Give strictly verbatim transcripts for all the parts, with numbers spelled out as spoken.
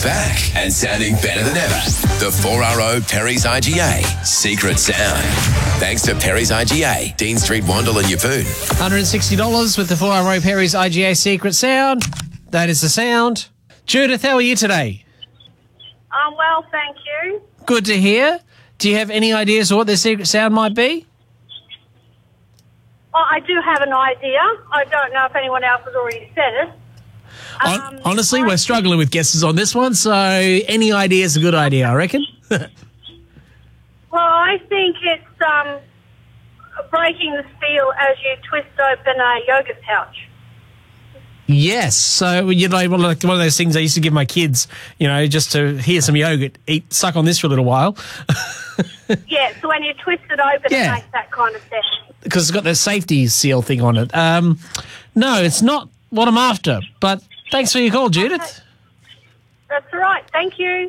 back and sounding better than ever. The four R O Perry's I G A Secret Sound. Thanks to Perry's I G A, Dean Street, Wandle and Yeppoon. one hundred sixty dollars with the four R O Perry's I G A Secret Sound. That is the sound. Judith, how are you today? I'm well, thank you. Good to hear. Do you have any ideas of what the secret sound might be? Well, I do have an idea. I don't know if anyone else has already said it. Um, Honestly, I, we're struggling with guesses on this one, so any idea is a good idea, I reckon. Well, I think it's um, breaking the seal as you twist open a yogurt pouch. Yes, so, you know, one of those things I used to give my kids, you know, just to hear some yogurt, eat, suck on this for a little while. Yeah, so when you twist it open, Yeah. it makes that kind of sound. Because it's got the safety seal thing on it. Um, no, it's not what I'm after, but thanks for your call, Judith. That's all right, thank you.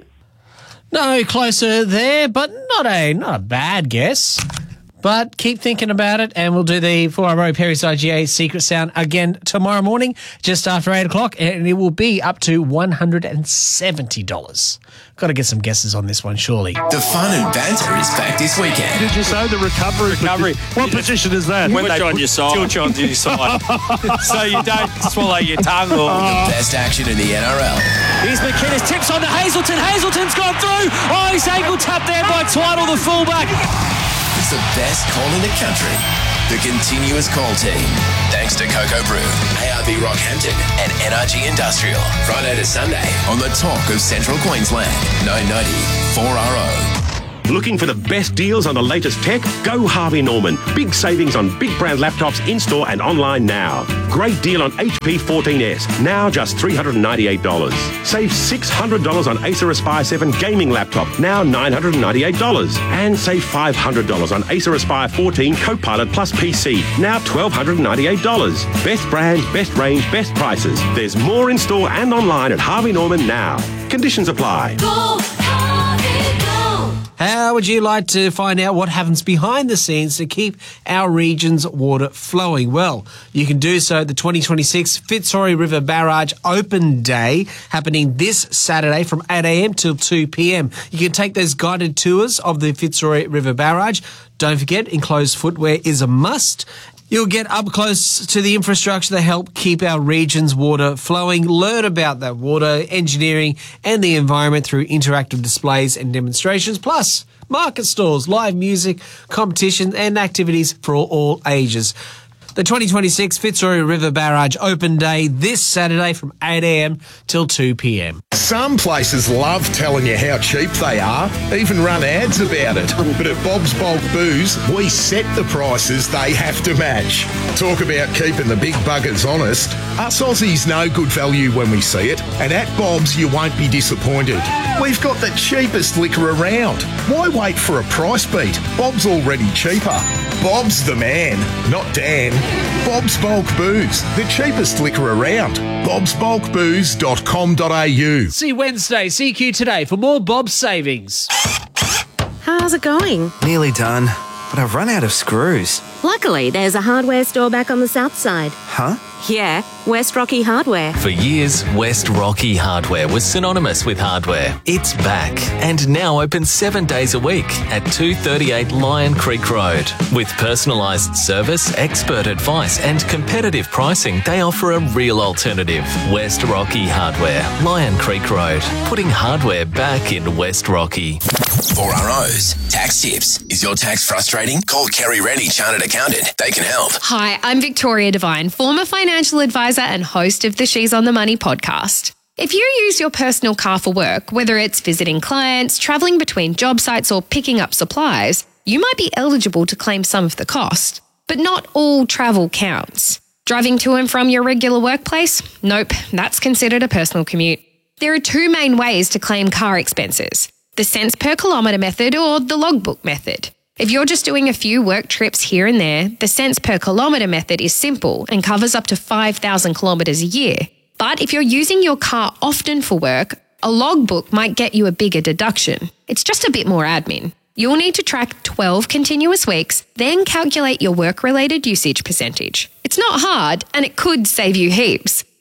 No, closer there, but not a not a bad guess. But keep thinking about it, and we'll do the four R O Perry's I G A Secret Sound again tomorrow morning, just after eight o'clock, and it will be up to one hundred seventy dollars. Got to get some guesses on this one, surely. The fun and banter is back this weekend. Did you say the recovery? Recovery. What position is that? When they on your side. Tilt you on your side. So you don't swallow your tongue. Or... The best action in the N R L. Here's McInnes, tips on to Hazelton. Hazelton's gone through. Oh, he's ankle tapped there by Twiddle, the fullback. It's the best call in the country. The Continuous Call Team. Thanks to Cocoa Brew, A R B Rockhampton and N R G Industrial. Friday to Sunday on the Talk of Central Queensland. nine ninety four R O. Looking for the best deals on the latest tech? Go Harvey Norman. Big savings on big brand laptops in-store and online now. Great deal on H P fourteen S, now just three hundred ninety-eight dollars. Save six hundred dollars on Acer Aspire seven gaming laptop, now nine hundred ninety-eight dollars. And save five hundred dollars on Acer Aspire fourteen Copilot Plus P C, now one thousand two hundred ninety-eight dollars. Best brand, best range, best prices. There's more in-store and online at Harvey Norman now. Conditions apply. Go, Harvey, go. How would you like to find out what happens behind the scenes to keep our region's water flowing? Well, you can do so at the twenty twenty-six Fitzroy River Barrage Open Day, happening this Saturday from eight a m till two p m. You can take those guided tours of the Fitzroy River Barrage. Don't forget, enclosed footwear is a must. You'll get up close to the infrastructure that help keep our region's water flowing, learn about that water, engineering and the environment through interactive displays and demonstrations, plus market stalls, live music, competition and activities for all, all ages. The twenty twenty-six Fitzroy River Barrage Open Day this Saturday from eight a m till two p m. Some places love telling you how cheap they are, even run ads about it. But at Bob's Bulk Booze, we set the prices they have to match. Talk about keeping the big buggers honest. Us Aussies know good value when we see it, and at Bob's you won't be disappointed. We've got the cheapest liquor around. Why wait for a price beat? Bob's already cheaper. Bob's the man, not Dan. Bob's Bulk Booze, the cheapest liquor around. bobs bulk booze dot com dot a u. See you Wednesday, C Q today for more Bob's savings. How's it going? Nearly done, but I've run out of screws. Luckily, there's a hardware store back on the south side. Huh? Yeah, West Rocky Hardware. For years, West Rocky Hardware was synonymous with hardware. It's back and now open seven days a week at two thirty-eight Lion Creek Road. With personalised service, expert advice and competitive pricing, they offer a real alternative. West Rocky Hardware, Lion Creek Road, putting hardware back in West Rocky. four R O's Tax Tips. Is your tax frustrating? Call Kerry Reddy, Chartered Accountant. They can help. Hi, I'm Victoria Devine, former financial advisor and host of the She's on the Money podcast. If you use your personal car for work, whether it's visiting clients, travelling between job sites or picking up supplies, you might be eligible to claim some of the cost. But not all travel counts. Driving to and from your regular workplace? Nope, that's considered a personal commute. There are two main ways to claim car expenses: the cents per kilometre method or the logbook method. If you're just doing a few work trips here and there, the cents per kilometre method is simple and covers up to five thousand kilometres a year. But if you're using your car often for work, a logbook might get you a bigger deduction. It's just a bit more admin. You'll need to track twelve continuous weeks, then calculate your work-related usage percentage. It's not hard, and it could save you heaps.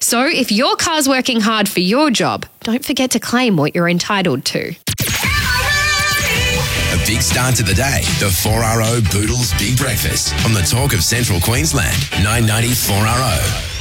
So if your car's working hard for your job, don't forget to claim what you're entitled to. A big start to the day. The four R O Boodles Big Breakfast on the Talk of Central Queensland. nine ninety four R O.